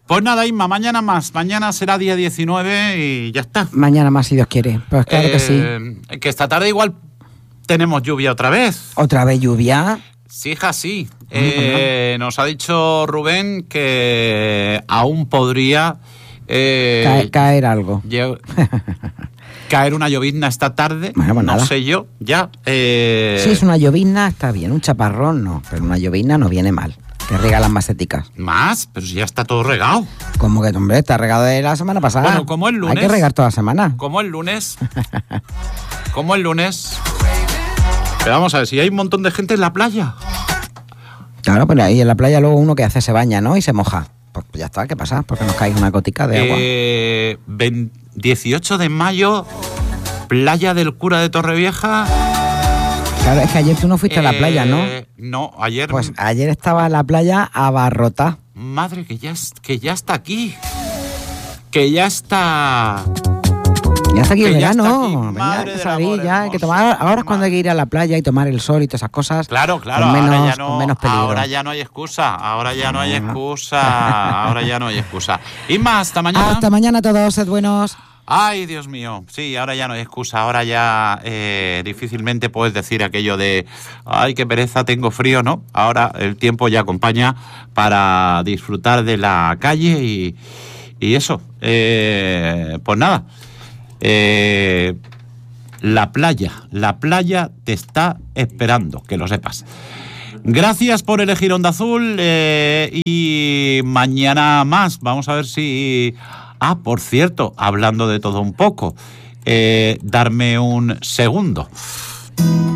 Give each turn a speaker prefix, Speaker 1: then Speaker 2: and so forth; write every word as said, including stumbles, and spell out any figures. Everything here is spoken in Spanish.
Speaker 1: Pues nada, Inma, mañana más. Mañana será día diecinueve y ya está.
Speaker 2: Mañana más, si Dios quiere. Pues claro eh, que sí.
Speaker 1: Que esta tarde igual tenemos lluvia otra vez.
Speaker 2: ¿Otra vez lluvia?
Speaker 1: Sí, hija, sí. Uh-huh. Eh, nos ha dicho Rubén que aún podría... Eh,
Speaker 2: Caer, caer algo.
Speaker 1: Lle- caer una llovizna esta tarde.
Speaker 2: Bueno, pues
Speaker 1: no
Speaker 2: nada.
Speaker 1: sé yo, ya. Eh...
Speaker 2: Si es una llovizna, está bien. Un chaparrón no, pero una llovizna no viene mal. Que riega las maceticas.
Speaker 1: ¿Más? Pero si ya está todo regado.
Speaker 2: ¿Cómo que, hombre? Está regado de la semana pasada.
Speaker 1: Bueno, como el lunes.
Speaker 2: Hay que regar toda la semana.
Speaker 1: Como el lunes. Como el lunes. Pero vamos a ver, si hay un montón de gente en la playa.
Speaker 2: Claro, pero ahí en la playa luego uno que hace se baña, ¿no? Y se moja. Pues ya está, ¿qué pasa? Porque nos cae una gotica de agua.
Speaker 1: Eh, dieciocho de mayo, playa del Cura de Torrevieja.
Speaker 2: Claro, es que ayer tú no fuiste eh, a la playa, ¿no?
Speaker 1: No, ayer...
Speaker 2: Pues ayer estaba la playa abarrotada.
Speaker 1: Madre, que ya, que ya está aquí. Que ya está...
Speaker 2: Ya está aquí el
Speaker 1: que
Speaker 2: verano.
Speaker 1: Aquí,
Speaker 2: venga, hay que salir ya, hay que tomar. Ahora es cuando hay que ir a la playa y tomar el sol y todas esas cosas.
Speaker 1: Claro, claro.
Speaker 2: Con menos,
Speaker 1: ahora, ya no,
Speaker 2: con menos peligro.
Speaker 1: ahora ya no hay excusa. Ahora ya no hay excusa. Ahora ya no hay excusa. Y más, hasta mañana.
Speaker 2: Hasta mañana todos, sed buenos.
Speaker 1: Ay, Dios mío. Sí, ahora ya no hay excusa. Ahora ya eh, difícilmente puedes decir aquello de ay, qué pereza, tengo frío, ¿no? Ahora el tiempo ya acompaña para disfrutar de la calle y, y eso. Eh, pues nada. Eh, la playa, la playa te está esperando, que lo sepas. Gracias por elegir Onda Azul eh, y mañana más. Vamos a ver si... Ah, por cierto, hablando de todo un poco, eh, darme un segundo.